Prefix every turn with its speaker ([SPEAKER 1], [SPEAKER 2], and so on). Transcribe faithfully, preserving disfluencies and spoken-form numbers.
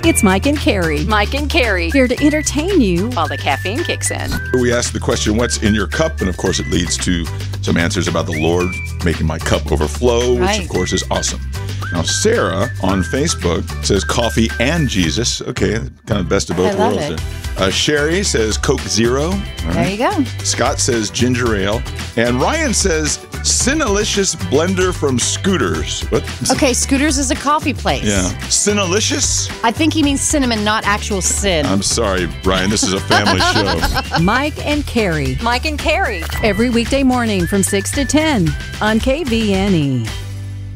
[SPEAKER 1] It's Mike and Carrie.
[SPEAKER 2] Mike and Carrie,
[SPEAKER 1] Here to entertain you.
[SPEAKER 2] while the caffeine kicks in.
[SPEAKER 3] We ask the question, what's in your cup? And of course, it leads to some answers about the Lord making my cup overflow, which
[SPEAKER 2] Right.
[SPEAKER 3] of course is awesome. Now, Sarah on Facebook says coffee and Jesus. Okay, kind of best of both
[SPEAKER 2] I love
[SPEAKER 3] worlds
[SPEAKER 2] it.
[SPEAKER 3] there. Uh, Sherry says Coke Zero. All
[SPEAKER 2] There
[SPEAKER 3] right.
[SPEAKER 2] you go.
[SPEAKER 3] Scott says ginger ale. And Ryan says Cinnalicious blender from Scooters. What?
[SPEAKER 2] Okay, Scooters is a coffee place.
[SPEAKER 3] Yeah. Cinnalicious?
[SPEAKER 2] I think he means cinnamon, not actual sin.
[SPEAKER 3] I'm sorry, Ryan. This is a family show.
[SPEAKER 1] Mike and Carrie.
[SPEAKER 2] Mike and Carrie.
[SPEAKER 1] Every weekday morning from six to ten on K V N E.